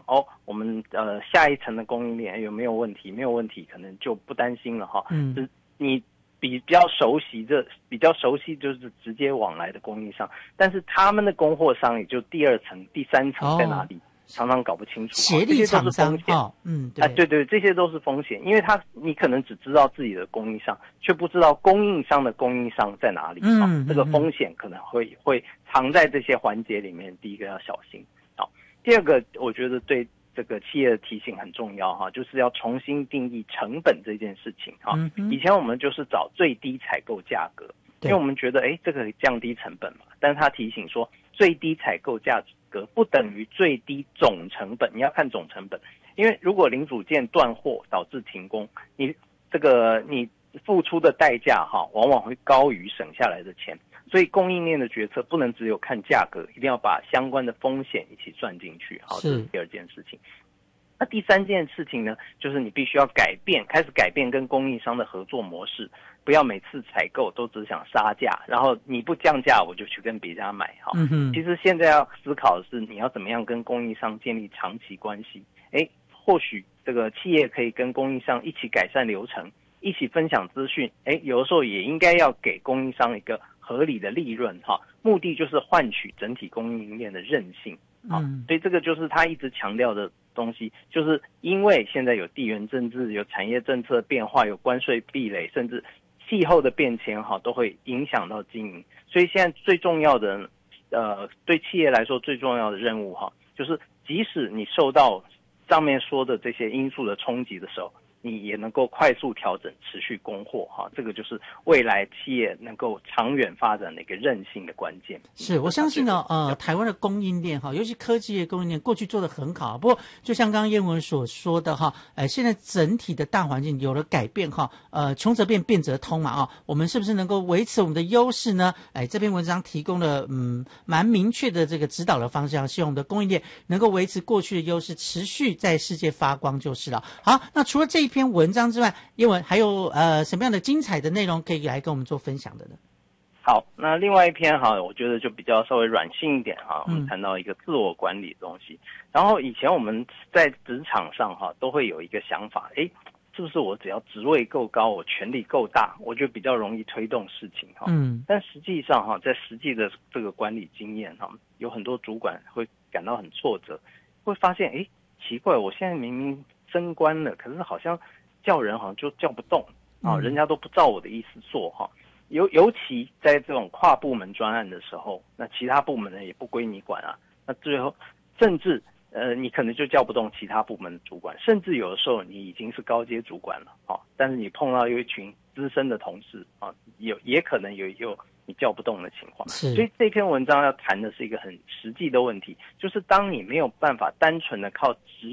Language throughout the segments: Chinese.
我们下一层的供应链有没有问题？没有问题，可能就不担心了哈。就是你比较熟悉就是直接往来的供应商，但是他们的供货商也就第二层、第三层在哪里？常常搞不清楚， 协力厂商对，这些都是风险，因为你可能只知道自己的供应商，却不知道供应商的供应商在哪里。这个风险可能会藏在这些环节里面。第一个要小心。好，第二个我觉得对这个企业的提醒很重要哈，就是要重新定义成本这件事情哈。以前我们就是找最低采购价格，因为我们觉得这个降低成本嘛，但是他提醒说最低采购价格不等于最低总成本，你要看总成本，因为如果零组件断货导致停工，你付出的代价往往会高于省下来的钱，所以供应链的决策不能只有看价格，一定要把相关的风险一起算进去。好，这是第二件事情。那第三件事情呢，就是你必须要开始改变跟供应商的合作模式，不要每次采购都只想杀价，然后你不降价我就去跟别家买哈。其实现在要思考的是你要怎么样跟供应商建立长期关系。或许这个企业可以跟供应商一起改善流程，一起分享资讯，有的时候也应该要给供应商一个合理的利润哈，目的就是换取整体供应链的韧性。所以这个就是他一直强调的东西，就是因为现在有地缘政治、有产业政策变化、有关税壁垒，甚至气候的变迁都会影响到经营。所以现在最重要的对企业来说最重要的任务就是即使你受到上面说的这些因素的冲击的时候，你也能够快速调整，持续供货这个就是未来企业能够长远发展的一个韧性的关键。 是，我相信台湾的供应链尤其科技的供应链过去做得很好，不过就像刚刚燕文所说的现在整体的大环境有了改变穷则变，变则通嘛我们是不是能够维持我们的优势呢？这篇文章提供了蛮明确的这个指导的方向，希望我们的供应链能够维持过去的优势，持续在世界发光就是了。好，那除了这一篇文章之外，燕文还有什么样的精彩的内容可以来跟我们做分享的呢？ 好，那另外一篇我觉得就比较稍微软性一点我们谈到一个自我管理的东西。然后以前我们在职场上都会有一个想法，是不是我只要职位够高，我权力够大，我就比较容易推动事情但实际上在实际的这个管理经验有很多主管会感到很挫折，会发现奇怪，我现在明明升官了，可是好像叫人就叫不动人家都不照我的意思做尤其在这种跨部门专案的时候，那其他部门呢也不归你管那最后甚至你可能就叫不动其他部门的主管，甚至有的时候你已经是高阶主管了但是你碰到有一群资深的同事也可能有你叫不动的情况。所以这篇文章要谈的是一个很实际的问题，就是当你没有办法单纯的靠职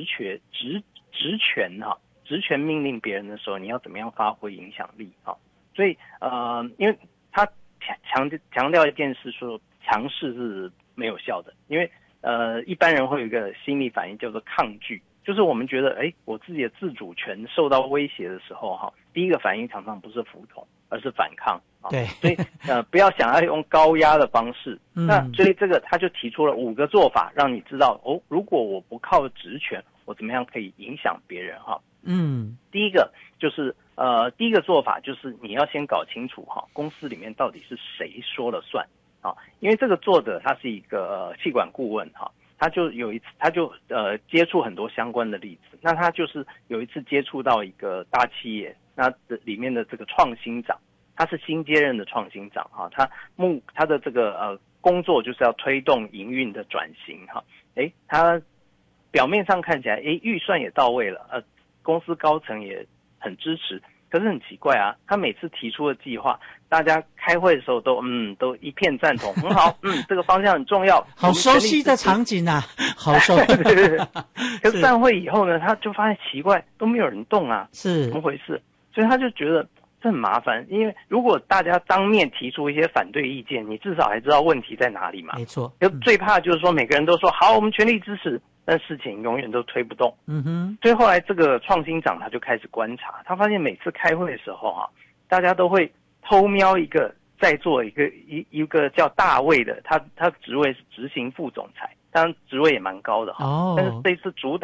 权命令别人的时候，你要怎么样发挥影响力所以因为他强调一件事，说强势是没有效的，因为一般人会有一个心理反应叫做抗拒，就是我们觉得我自己的自主权受到威胁的时候第一个反应常常不是服从，而是反抗对， 所以不要想要用高压的方式那所以这个他就提出了5个做法，让你知道如果我不靠职权，我怎么样可以影响别人第一个就是第一个做法就是你要先搞清楚公司里面到底是谁说了算因为这个作者他是一个企管顾问他就有一次接触很多相关的例子，那他就是有一次接触到一个大企业，那里面的这个创新长，他是新接任的创新长他的这个工作就是要推动营运的转型他表面上看起来预算也到位了公司高层也很支持，可是很奇怪他每次提出的计划，大家开会的时候都一片赞同，很好这个方向很重要， 好熟悉的场景好熟对可是散会以后呢，他就发现奇怪，都没有人动是怎么回事？所以他就觉得这很麻烦，因为如果大家当面提出一些反对意见，你至少还知道问题在哪里嘛。 没错， 最怕就是说每个人都说好，我们全力支持，但事情永远都推不动。所以后来这个创新长他就开始观察，他发现每次开会的时候大家都会偷瞄一个在座一个叫大卫的，他职位是执行副总裁，当然职位也蛮高的但是这次主